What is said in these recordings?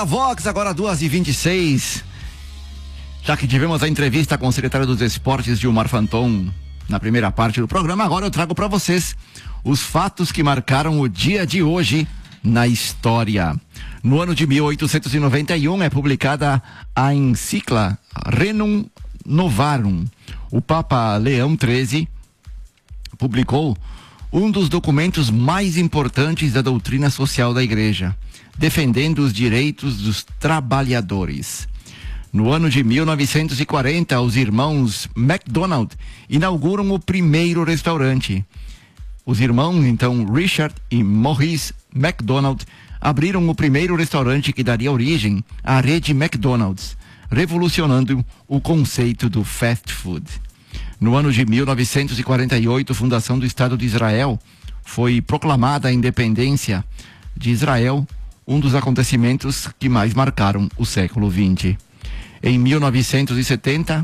A Vox, agora 2h26. Já que tivemos a entrevista com o secretário dos Esportes, Gilmar Fanton, na primeira parte do programa, agora eu trago para vocês os fatos que marcaram o dia de hoje na história. No ano de 1891 é publicada a encíclica Rerum Novarum. O Papa Leão XIII publicou um dos documentos mais importantes da doutrina social da Igreja, defendendo os direitos dos trabalhadores. No ano de 1940, os irmãos McDonald inauguram o primeiro restaurante. Os irmãos, então, Richard e Maurice McDonald, abriram o primeiro restaurante que daria origem à rede McDonald's, revolucionando o conceito do fast food. No ano de 1948, a fundação do Estado de Israel, foi proclamada a independência de Israel, um dos acontecimentos que mais marcaram o século XX. Em 1960,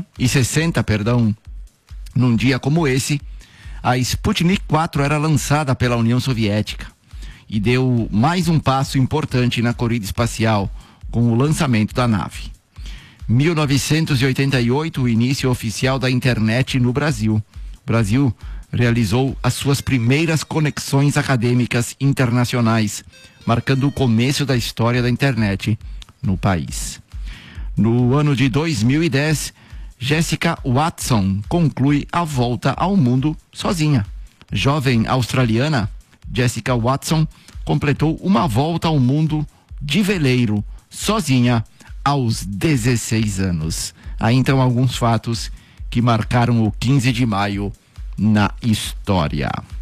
num dia como esse, a Sputnik 4 era lançada pela União Soviética e deu mais um passo importante na corrida espacial com o lançamento da nave. 1988, o início oficial da internet no Brasil. O Brasil realizou as suas primeiras conexões acadêmicas internacionais, marcando o começo da história da internet no país. No ano de 2010, Jessica Watson conclui a volta ao mundo sozinha. Jovem australiana, Jessica Watson completou uma volta ao mundo de veleiro, sozinha, aos 16 anos. Aí então alguns fatos que marcaram o 15 de maio na história.